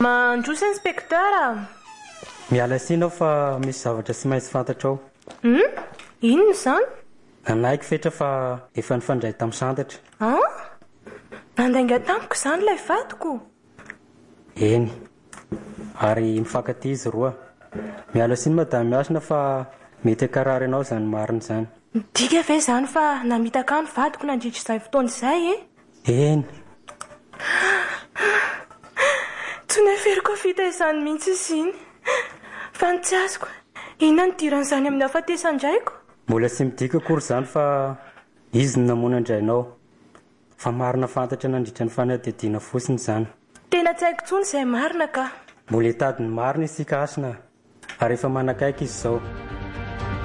Mandrosa inspektera. Miala sina aho fa misy zavatra tsy maintsy fantatrao. Inona izany? Nanaiky fetra fa efa nifandray tamin'ny santatra. Nandainga tamiko izany ilay vadiko. Eny, ary mifankatia izy roa. Miala sina madame Miasina fa mety akarary anao izany marina izany. Dika ve izany fa namitaka ny vadiko nandritra izay fotoana izay Eny. Tsy neferiko vita izany mihitsy iziny. Fa ny tsy azoko, inona ny diran'izany amin'ny hafatesan-draiko? Mbola tsy midika akory izany fa izy no namono andrainao. Fa marina fantatra nandritra ny fanadihadiana fotsiny izany. Tena tsy haiko intsony izay marina ka. Mbola hitady ny marina isika Asina, ary efa manakaiky izy izao.